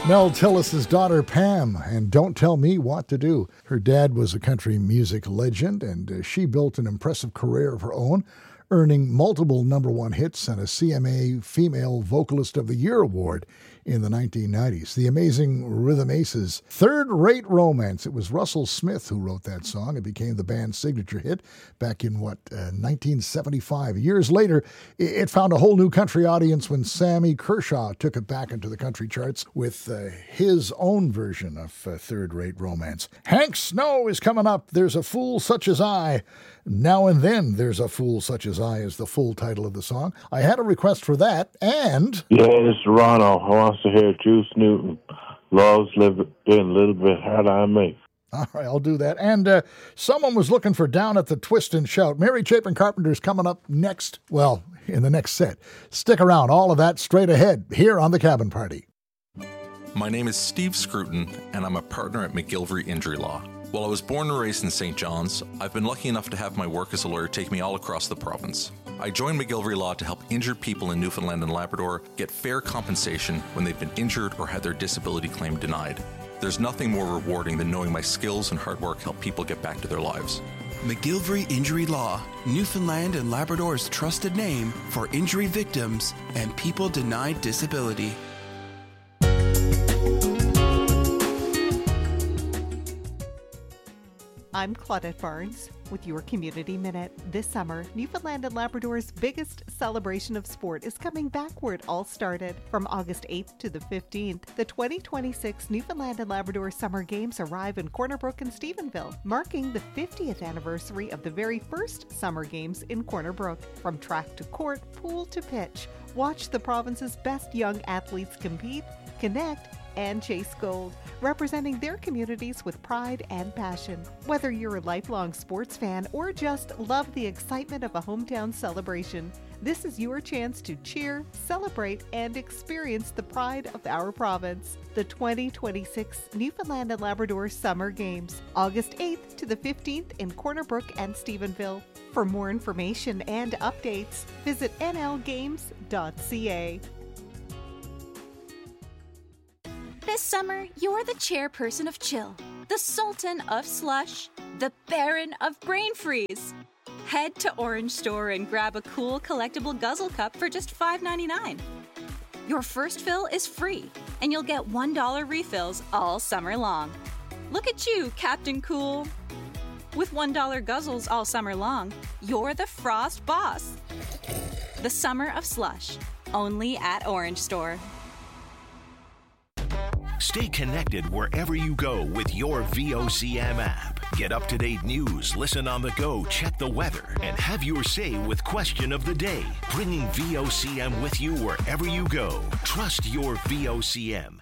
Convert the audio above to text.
Mel Tillis' daughter Pam, and Don't Tell Me What to Do. Her dad was a country music legend, and she built an impressive career of her own, earning multiple #1 hits and a CMA Female Vocalist of the Year award in the 1990s. The Amazing Rhythm Aces' Third Rate Romance. It was Russell Smith who wrote that song. It became the band's signature hit back in, 1975. Years later, it found a whole new country audience when Sammy Kershaw took it back into the country charts with his own version of Third Rate Romance. Hank Snow is coming up. There's a Fool Such as I. Now and Then There's a Fool Such as I is the full title of the song. I had a request for that, and... Yeah, it's Ronald who wants to hear Juice Newton. Love's been a little bit harder on me. All right, I'll do that. And someone was looking for Down at the Twist and Shout. Mary Chapin Carpenter's coming up next, well, in the next set. Stick around, all of that straight ahead, here on The Cabin Party. My name is Steve Scruton, and I'm a partner at McGillivray Injury Law. While I was born and raised in St. John's, I've been lucky enough to have my work as a lawyer take me all across the province. I joined McGillivray Law to help injured people in Newfoundland and Labrador get fair compensation when they've been injured or had their disability claim denied. There's nothing more rewarding than knowing my skills and hard work help people get back to their lives. McGillivray Injury Law, Newfoundland and Labrador's trusted name for injury victims and people denied disability. I'm Claudette Barnes with your Community Minute. This summer, Newfoundland and Labrador's biggest celebration of sport is coming back where it all started. From August 8th to the 15th, the 2026 Newfoundland and Labrador Summer Games arrive in Corner Brook and Stephenville, marking the 50th anniversary of the very first Summer Games in Corner Brook. From track to court, pool to pitch, watch the province's best young athletes compete, connect, and chase gold, representing their communities with pride and passion. Whether you're a lifelong sports fan or just love the excitement of a hometown celebration, this is your chance to cheer, celebrate, and experience the pride of our province. The 2026 Newfoundland and Labrador Summer Games, August 8th to the 15th in Corner Brook and Stephenville. For more information and updates, visit nlgames.ca. This summer, you're the chairperson of Chill, the sultan of slush, the baron of brain freeze. Head to Orange Store and grab a cool collectible guzzle cup for just $5.99. Your first fill is free, and you'll get $1 refills all summer long. Look at you, Captain Cool. With $1 guzzles all summer long, you're the Frost Boss. The summer of slush, only at Orange Store. Stay connected wherever you go with your VOCM app. Get up-to-date news, listen on the go, check the weather, and have your say with Question of the Day. Bringing VOCM with you wherever you go. Trust your VOCM.